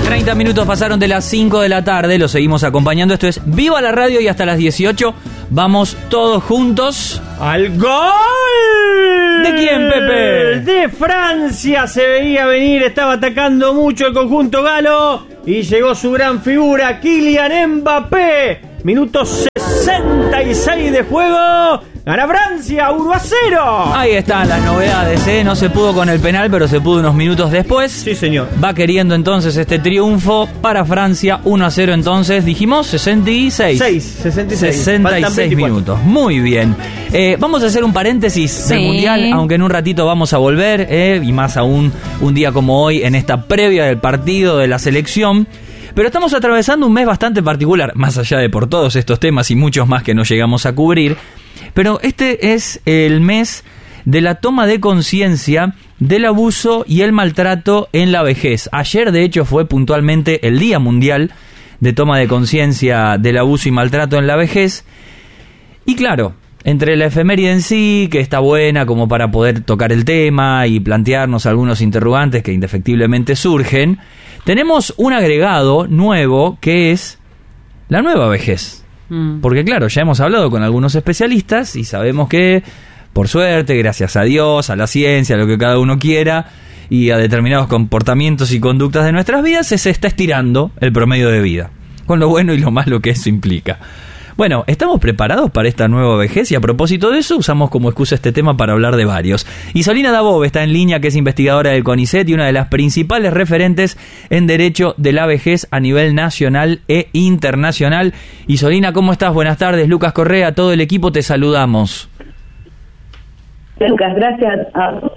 30 minutos pasaron de las 5 de la tarde, lo seguimos acompañando. Esto es Viva la Radio y hasta las 18 vamos todos juntos al gol. ¿De quién, Pepe? De Francia. Se veía venir, estaba atacando mucho el conjunto galo y llegó su gran figura, Kylian Mbappé. Minuto 66 de juego. Gana Francia 1-0. Ahí están las novedades, ¿eh? No se pudo con el penal, pero se pudo unos minutos después. Sí, señor. Va queriendo entonces este triunfo para Francia. 1-0 entonces, dijimos 66. 66 minutos. Muy bien. Vamos a hacer un paréntesis del Mundial, aunque en un ratito vamos a volver, y más aún un día como hoy, en esta previa del partido de la selección. Pero estamos atravesando un mes bastante particular, más allá de por todos estos temas y muchos más que no llegamos a cubrir. Pero este es el mes de la toma de conciencia del abuso y el maltrato en la vejez. Ayer, de hecho, fue puntualmente el Día Mundial de Toma de Conciencia del Abuso y Maltrato en la Vejez. Y claro, entre la efeméride en sí, que está buena como para poder tocar el tema y plantearnos algunos interrogantes que indefectiblemente surgen, tenemos un agregado nuevo que es la nueva vejez. Porque claro, ya hemos hablado con algunos especialistas y sabemos que, por suerte, gracias a Dios, a la ciencia, a lo que cada uno quiera y a determinados comportamientos y conductas de nuestras vidas, se está estirando el promedio de vida, con lo bueno y lo malo que eso implica. Bueno, ¿estamos preparados para esta nueva vejez? Y a propósito de eso, usamos como excusa este tema para hablar de varios. Isolina Dabov está en línea, que es investigadora del CONICET y una de las principales referentes en derecho de la vejez a nivel nacional e internacional. Isolina, ¿cómo estás? Buenas tardes. Lucas Correa, todo el equipo, te saludamos. Lucas, gracias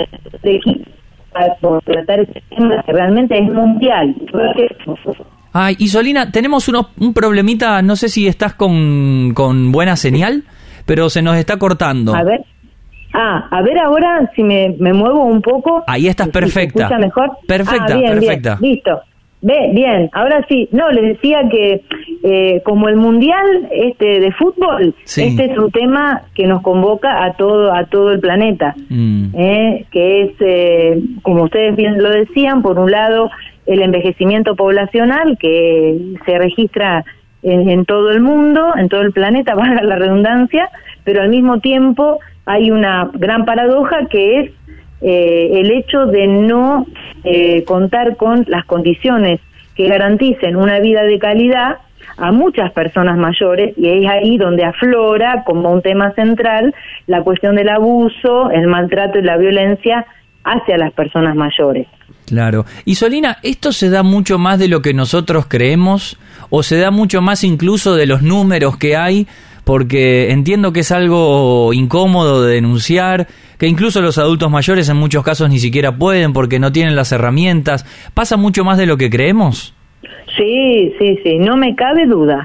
por tratar este tema que realmente es mundial. Ay, Isolina, tenemos un problemita, no sé si estás con buena señal, pero se nos está cortando. A ver ahora si me muevo un poco. Ahí estás perfecta. ¿Se escucha mejor? Perfecta, bien, perfecta. Bien, listo. Bien, ahora sí. No, les decía que como el mundial de fútbol, sí, este es un tema que nos convoca a todo el planeta, que es, como ustedes bien lo decían, por un lado el envejecimiento poblacional que se registra en todo el mundo, en todo el planeta, valga la redundancia, pero al mismo tiempo hay una gran paradoja que es el hecho de no contar con las condiciones que garanticen una vida de calidad a muchas personas mayores, y es ahí donde aflora como un tema central la cuestión del abuso, el maltrato y la violencia hacia las personas mayores. Claro. Isolina, ¿esto se da mucho más de lo que nosotros creemos o se da mucho más incluso de los números que hay? Porque entiendo que es algo incómodo de denunciar, que incluso los adultos mayores en muchos casos ni siquiera pueden porque no tienen las herramientas. ¿Pasa mucho más de lo que creemos? Sí, no me cabe duda.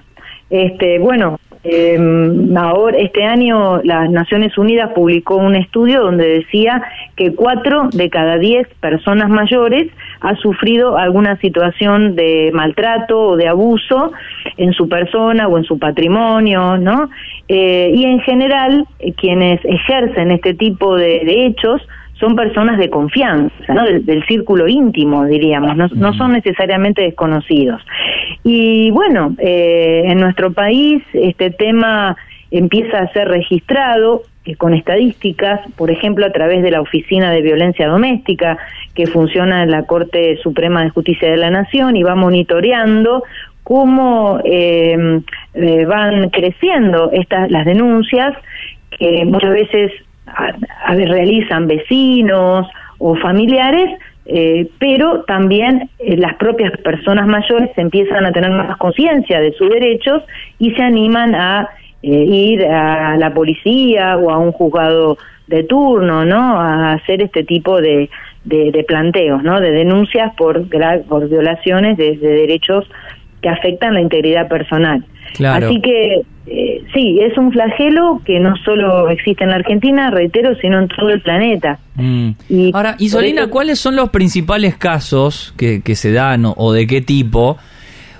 Ahora, este año las Naciones Unidas publicó un estudio donde decía que 4 de cada 10 personas mayores ha sufrido alguna situación de maltrato o de abuso en su persona o en su patrimonio, ¿no? Y en general, quienes ejercen este tipo de hechos son personas de confianza, ¿no? Del círculo íntimo, diríamos, no son necesariamente desconocidos. Y bueno, en nuestro país este tema empieza a ser registrado con estadísticas, por ejemplo, a través de la Oficina de Violencia Doméstica, que funciona en la Corte Suprema de Justicia de la Nación, y va monitoreando cómo van creciendo las denuncias, que muchas veces realizan vecinos o familiares, pero también las propias personas mayores empiezan a tener más conciencia de sus derechos y se animan a ir a la policía o a un juzgado de turno, ¿no? A hacer este tipo de planteos, ¿no? De denuncias por violaciones de derechos que afectan la integridad personal. Claro. Así que sí, es un flagelo que no solo existe en la Argentina, reitero, sino en todo el planeta. Y ahora, Isolina, ¿cuáles son los principales casos que se dan o de qué tipo?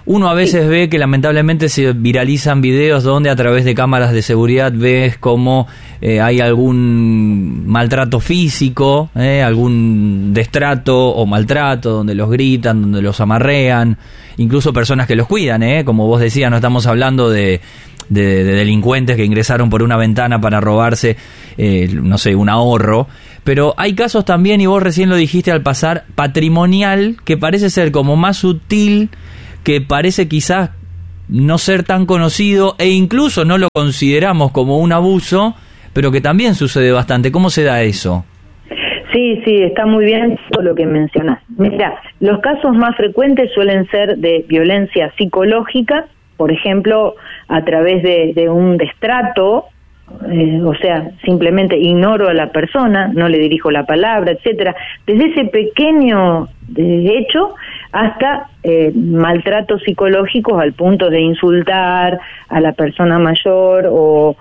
Uno a veces ve que lamentablemente se viralizan videos donde a través de cámaras de seguridad ves como hay algún maltrato físico, algún destrato o maltrato, donde los gritan, donde los amarrean, incluso personas que los cuidan, como vos decías, no estamos hablando de delincuentes que ingresaron por una ventana para robarse, no sé, un ahorro. Pero hay casos también, y vos recién lo dijiste al pasar, patrimonial, que parece ser como más sutil, que parece quizás no ser tan conocido, e incluso no lo consideramos como un abuso, pero que también sucede bastante. ¿Cómo se da eso? Sí, está muy bien todo lo que mencionás. Mira, los casos más frecuentes suelen ser de violencia psicológica, por ejemplo, a través de un destrato, o sea, simplemente ignoro a la persona, no le dirijo la palabra, etcétera. Desde ese pequeño hecho hasta maltratos psicológicos al punto de insultar a la persona mayor o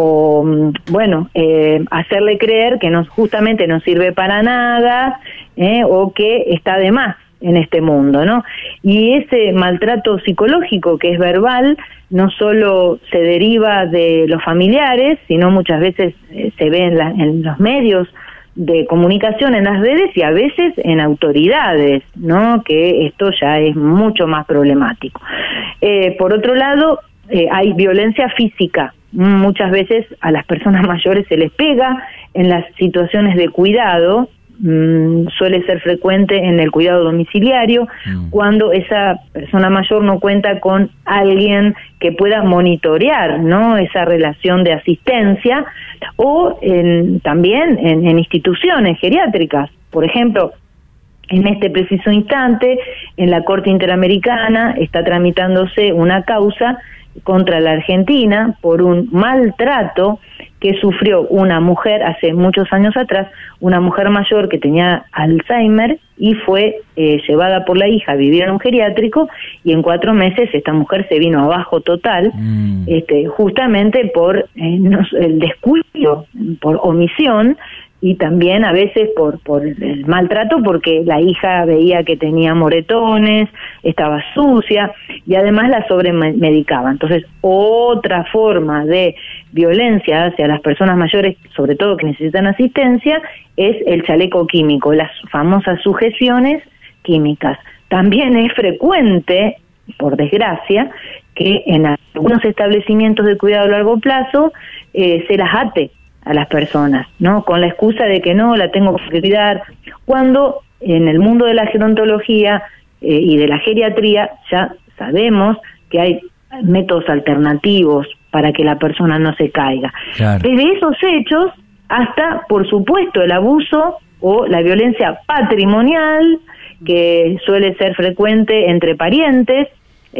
hacerle creer que justamente no sirve para nada, o que está de más en este mundo, ¿no? Y ese maltrato psicológico que es verbal no solo se deriva de los familiares, sino muchas veces se ve en los medios de comunicación, en las redes y a veces en autoridades, ¿no? Que esto ya es mucho más problemático. Por otro lado, hay violencia física. Muchas veces a las personas mayores se les pega en las situaciones de cuidado. Suele ser frecuente en el cuidado domiciliario, cuando esa persona mayor no cuenta con alguien que pueda monitorear, ¿no?, esa relación de asistencia, o también en instituciones geriátricas. Por ejemplo, en este preciso instante, en la Corte Interamericana está tramitándose una causa contra la Argentina por un maltrato que sufrió una mujer hace muchos años atrás, una mujer mayor que tenía Alzheimer y fue llevada por la hija a vivir en un geriátrico, y en 4 meses esta mujer se vino abajo total, justamente por el descuido, por omisión, y también a veces por el maltrato, porque la hija veía que tenía moretones, estaba sucia y además la sobremedicaba. Entonces, otra forma de violencia hacia las personas mayores, sobre todo que necesitan asistencia, es el chaleco químico, las famosas sujeciones químicas. También es frecuente, por desgracia, que en algunos establecimientos de cuidado a largo plazo se las ate a las personas, ¿no?, con la excusa de que no, la tengo que cuidar, cuando en el mundo de la gerontología y de la geriatría ya sabemos que hay métodos alternativos para que la persona no se caiga. Claro. Desde esos hechos hasta, por supuesto, el abuso o la violencia patrimonial, que suele ser frecuente entre parientes,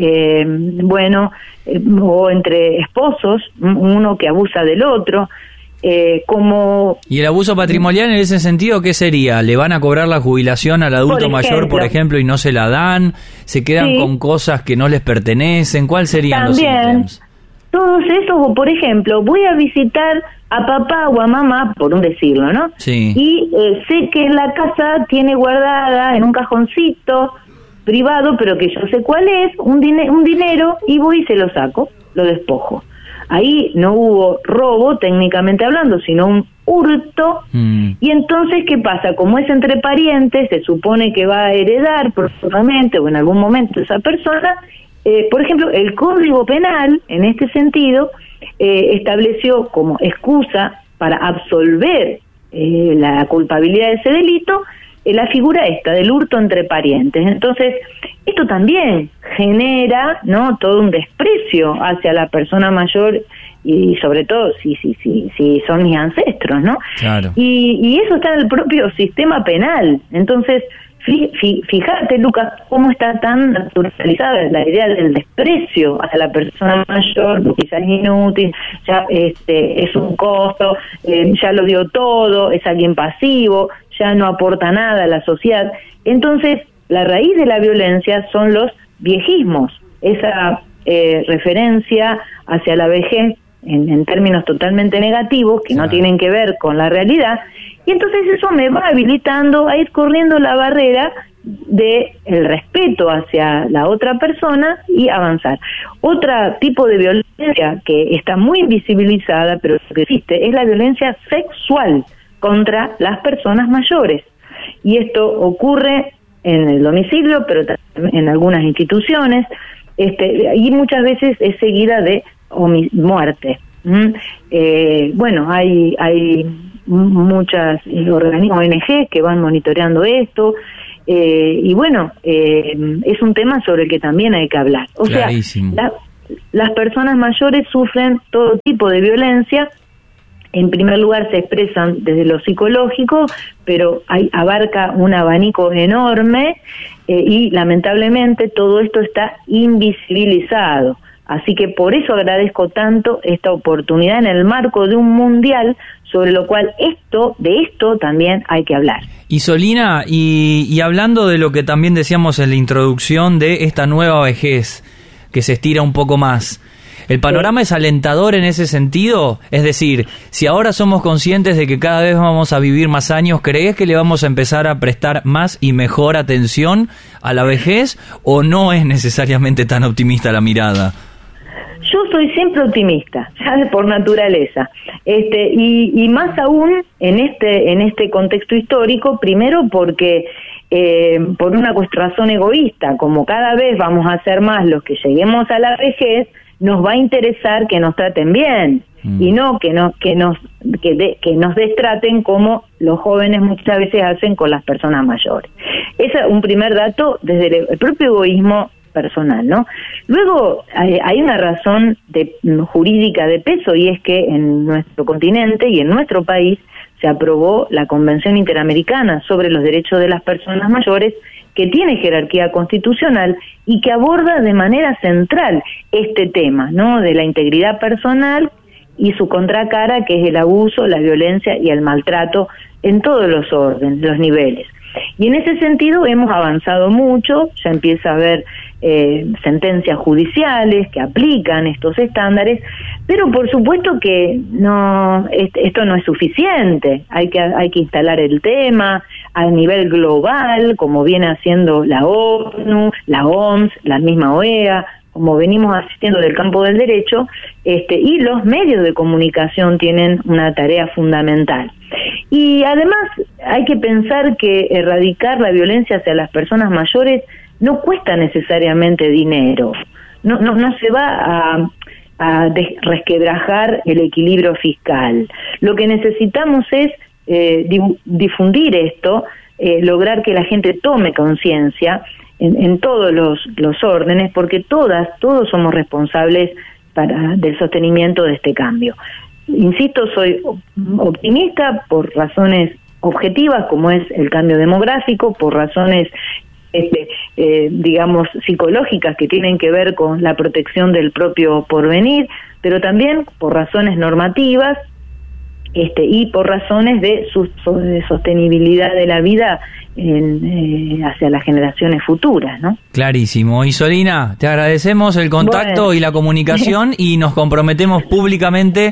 o entre esposos, uno que abusa del otro. ¿Y el abuso patrimonial en ese sentido qué sería? ¿Le van a cobrar la jubilación al adulto mayor, por ejemplo, y no se la dan? ¿Se quedan con cosas que no les pertenecen? ¿Cuáles serían los ítems? Todos esos, o por ejemplo, voy a visitar a papá o a mamá, por un decirlo, ¿no? Sí. Y sé que en la casa tiene guardada en un cajoncito privado, pero que yo sé cuál es, un dinero, y voy y se lo saco, lo despojo. Ahí no hubo robo, técnicamente hablando, sino un hurto. Y entonces, ¿qué pasa? Como es entre parientes, se supone que va a heredar próximamente o en algún momento esa persona. Por ejemplo, el Código Penal, en este sentido, estableció como excusa para absolver la culpabilidad de ese delito la figura esta del hurto entre parientes. Entonces, esto también genera, ¿no?, todo un desprecio hacia la persona mayor, y sobre todo si son mis ancestros, ¿no? Claro. Y eso está en el propio sistema penal. Entonces, fíjate, Lucas, cómo está tan naturalizada la idea del desprecio hacia la persona mayor, que ya es inútil, ya es un costo, ya lo dio todo, es alguien pasivo, ya no aporta nada a la sociedad. Entonces, la raíz de la violencia son los viejismos, esa referencia hacia la vejez en términos totalmente negativos, que no tienen que ver con la realidad, y entonces eso me va habilitando a ir corriendo la barrera de el respeto hacia la otra persona y avanzar. Otro tipo de violencia que está muy invisibilizada, pero que existe, es la violencia sexual contra las personas mayores. Y esto ocurre en el domicilio, pero también en algunas instituciones, y muchas veces es seguida de muerte. Bueno, hay muchas organismos ONG que van monitoreando esto, y bueno, es un tema sobre el que también hay que hablar. O Clarísimo. sea, las personas mayores sufren todo tipo de violencia. En primer lugar se expresan desde lo psicológico, pero abarca un abanico enorme, y lamentablemente todo esto está invisibilizado. Así que por eso agradezco tanto esta oportunidad en el marco de un mundial, sobre lo cual de esto también hay que hablar. Isolina, y hablando de lo que también decíamos en la introducción de esta nueva vejez, que se estira un poco más, ¿el panorama es alentador en ese sentido? Es decir, si ahora somos conscientes de que cada vez vamos a vivir más años, ¿crees que le vamos a empezar a prestar más y mejor atención a la vejez, o no es necesariamente tan optimista la mirada? Yo soy siempre optimista, ya por naturaleza, y más aún en este contexto histórico, primero porque por una razón egoísta, como cada vez vamos a ser más los que lleguemos a la vejez, nos va a interesar que nos traten bien y no que nos destraten como los jóvenes muchas veces hacen con las personas mayores. Ese es un primer dato desde el propio egoísmo personal, ¿no? Luego hay una razón jurídica de peso, y es que en nuestro continente y en nuestro país se aprobó la Convención Interamericana sobre los Derechos de las Personas Mayores, que tiene jerarquía constitucional y que aborda de manera central este tema, ¿no?, de la integridad personal y su contracara, que es el abuso, la violencia y el maltrato en todos los órdenes, los niveles. Y en ese sentido hemos avanzado mucho, ya empieza a haber sentencias judiciales que aplican estos estándares, pero por supuesto que esto no es suficiente. Hay que instalar el tema a nivel global, como viene haciendo la ONU, la OMS, la misma OEA, como venimos asistiendo del campo del derecho, y los medios de comunicación tienen una tarea fundamental. Y además hay que pensar que erradicar la violencia hacia las personas mayores no cuesta necesariamente dinero, no se va a resquebrajar el equilibrio fiscal. Lo que necesitamos es difundir esto, lograr que la gente tome conciencia en todos los órdenes, porque todos somos responsables del sostenimiento de este cambio. Insisto, soy optimista por razones objetivas, como es el cambio demográfico, por razones digamos psicológicas que tienen que ver con la protección del propio porvenir, pero también por razones normativas, y por razones de sostenibilidad de la vida hacia las generaciones futuras, ¿no? Clarísimo. Isolina, te agradecemos el contacto y la comunicación, y nos comprometemos públicamente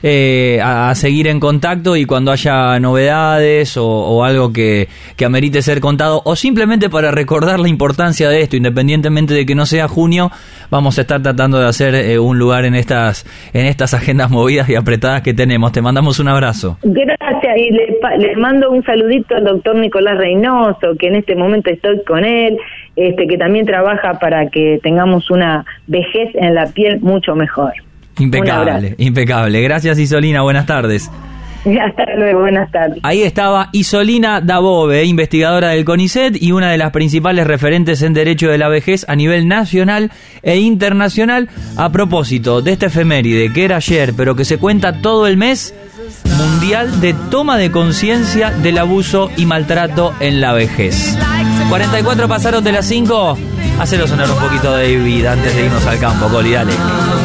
a seguir en contacto, y cuando haya novedades o algo que amerite ser contado, o simplemente para recordar la importancia de esto, independientemente de que no sea junio, vamos a estar tratando de hacer un lugar en estas agendas movidas y apretadas que tenemos. Te mandamos un abrazo. Gracias, y le mando un saludito al doctor Nicolás Reynoso, que en este momento estoy con él, que también trabaja para que tengamos una vejez en la piel mucho mejor. Impecable, impecable. Gracias, Isolina, buenas tardes. Hasta luego, buenas tardes. Ahí estaba Isolina Dabove, investigadora del CONICET y una de las principales referentes en derecho de la vejez a nivel nacional e internacional, a propósito de esta efeméride que era ayer, pero que se cuenta todo el mes, mundial de toma de conciencia del abuso y maltrato en la vejez. 44 pasaron de las 5. Hacelo sonar un poquito de vida antes de irnos al campo, Coli, dale.